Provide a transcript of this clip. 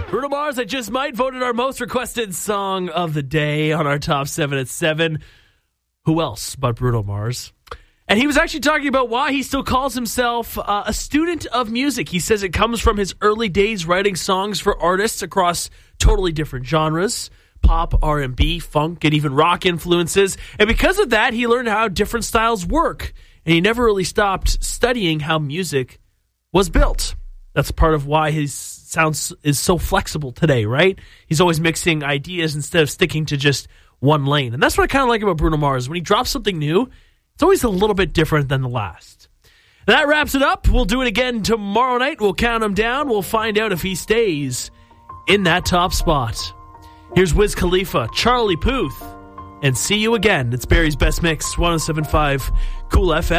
Bruno Mars, I Just Might, voted our most requested song of the day on our top 7 at 7. Who else but Bruno Mars? And he was actually talking about why he still calls himself a student of music. He says it comes from his early days writing songs for artists across totally different genres. Pop, R&B, funk, and even rock influences. And because of that, he learned how different styles work. And he never really stopped studying how music was built. That's part of why his sound is so flexible today, right? He's always mixing ideas instead of sticking to just one lane. And that's what I kind of like about Bruno Mars. When he drops something new, it's always a little bit different than the last. That wraps it up. We'll do it again tomorrow night. We'll count him down. We'll find out if he stays in that top spot. Here's Wiz Khalifa, Charlie Puth, and see you again. It's Barry's Best Mix, 107.5 Cool FM.